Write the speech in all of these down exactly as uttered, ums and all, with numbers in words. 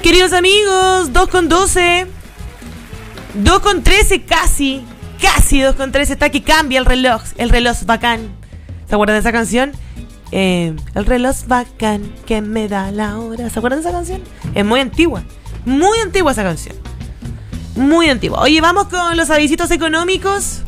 queridos amigos, dos con doce. dos con trece casi. Casi dos con trece. Está que cambia el reloj. El reloj bacán. ¿Se acuerdan de esa canción? Eh, el reloj bacán que me da la hora. ¿Se acuerdan de esa canción? Es muy antigua. Muy antigua esa canción. Muy antigua. Oye, vamos con los avisitos económicos.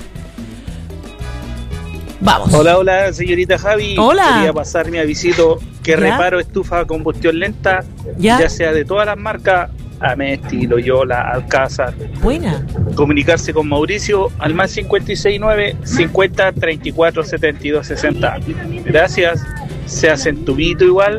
Vamos. Hola, hola, señorita Javi. Hola. Quería pasar mi avisito que ¿Ya? reparo estufa a combustión lenta, ¿Ya? ya sea de todas las marcas, Amesti, Loyola, Alcázar. Buena. Comunicarse con Mauricio al más cincuenta y seis nueve, cincuenta, treinta y cuatro, setenta y dos, sesenta. Gracias. Se hacen tubito igual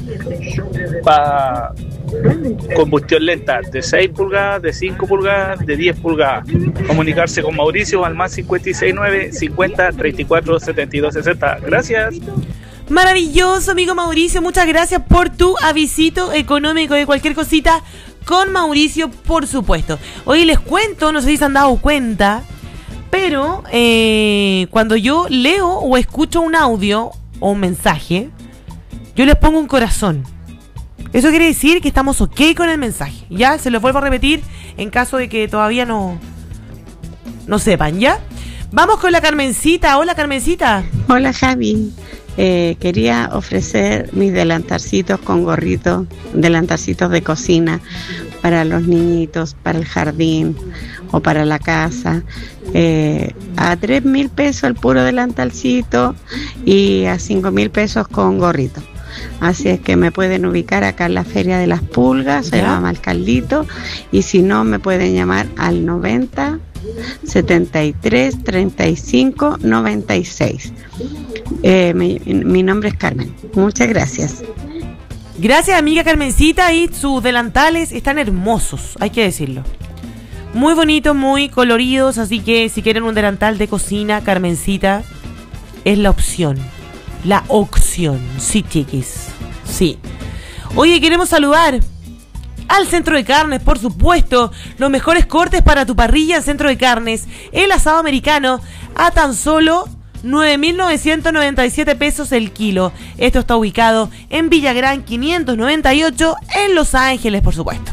para combustión lenta de seis pulgadas, de cinco pulgadas, de diez pulgadas. Comunicarse con Mauricio al más cincuenta y seis nueve, cincuenta, treinta y cuatro, setenta y dos, sesenta. Gracias. Maravilloso, amigo Mauricio. Muchas gracias por tu avisito económico de cualquier cosita con Mauricio, por supuesto. Hoy les cuento, no sé si se han dado cuenta, pero eh, cuando yo leo o escucho un audio o un mensaje, yo les pongo un corazón. Eso quiere decir que estamos ok con el mensaje. Ya, se los vuelvo a repetir en caso de que todavía no, no sepan, ¿ya? Vamos con la Carmencita. Hola, Carmencita. Hola, Javi. Eh, quería ofrecer mis delantarcitos con gorrito, delantarcitos de cocina para los niñitos, para el jardín o para la casa. Eh, a tres mil pesos el puro delantalcito y a cinco mil pesos con gorrito. Así es que me pueden ubicar acá en la Feria de las Pulgas, se llama Alcaldito, y si no me pueden llamar al noventa, setenta y tres, treinta y cinco, noventa y seis. Eh, mi, mi nombre es Carmen. Muchas gracias. Gracias, amiga Carmencita, y sus delantales están hermosos, hay que decirlo. Muy bonitos, muy coloridos, así que si quieren un delantal de cocina, Carmencita es la opción. La opción, sí, chiquis, sí. Oye, queremos saludar al Centro de Carnes, por supuesto. Los mejores cortes para tu parrilla en Centro de Carnes. El asado americano a tan solo nueve mil novecientos noventa y siete pesos el kilo. Esto está ubicado en Villagrán quinientos noventa y ocho en Los Ángeles, por supuesto.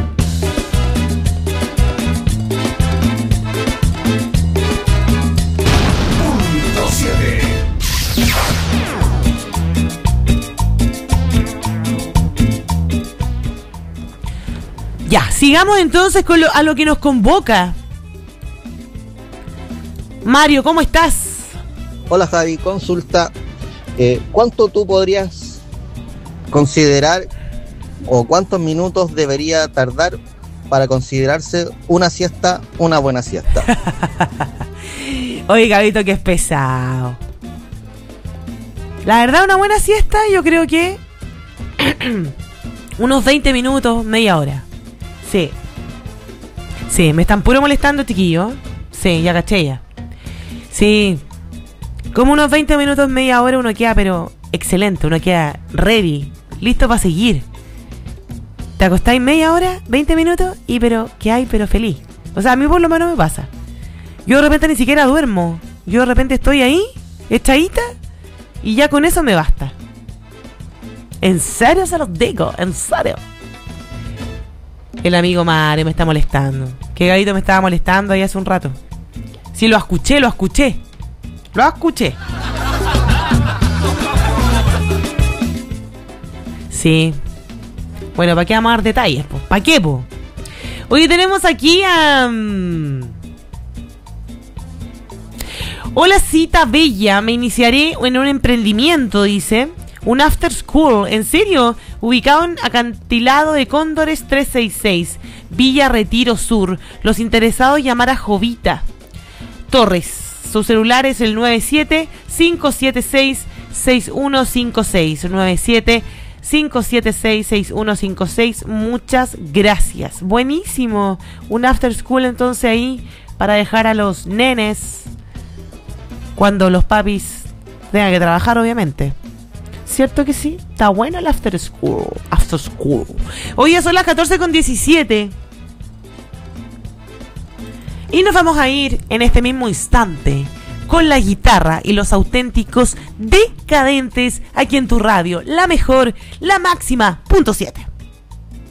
Ya, sigamos entonces con lo, a lo que nos convoca. Mario, ¿cómo estás? Hola, Javi, consulta. Eh, ¿Cuánto tú podrías considerar o cuántos minutos debería tardar para considerarse una siesta una buena siesta? Oye, Gabito, que es pesado. La verdad, una buena siesta yo creo que unos veinte minutos, media hora. Sí. Sí, me están puro molestando, chiquillos. Sí, ya caché ya. Sí. Como unos veinte minutos, media hora uno queda, pero excelente. Uno queda ready, listo para seguir. Te acostáis media hora, veinte minutos, y pero, ¿qué hay? Pero feliz. O sea, a mí por lo menos me pasa. Yo de repente ni siquiera duermo. Yo de repente estoy ahí, echadita, y ya con eso me basta. En serio se los digo, en serio. El amigo Mario me está molestando. Que Gabito me estaba molestando ahí hace un rato. Sí, lo escuché, lo escuché. Lo escuché. Sí. Bueno, ¿para qué vamos a dar detalles? Po? ¿Para qué, po? Hoy tenemos aquí a... Um... Hola, cita bella. Me iniciaré en un emprendimiento, dice. Un after school, ¿en serio? Ubicado en Acantilado de Cóndores trescientos sesenta y seis, Villa Retiro Sur. Los interesados llamar a Jovita Torres. Su celular es el nueve siete, cinco siete seis, seis uno cinco seis. nueve siete, cinco siete seis, seis uno cinco seis. Muchas gracias. Buenísimo. Un after school entonces ahí para dejar a los nenes cuando los papis tengan que trabajar, obviamente. ¿Cierto que sí? Está bueno el after school. After school. Hoy ya son las catorce con diecisiete. Y nos vamos a ir en este mismo instante con la guitarra y los auténticos decadentes aquí en tu radio. La mejor, la máxima, punto siete.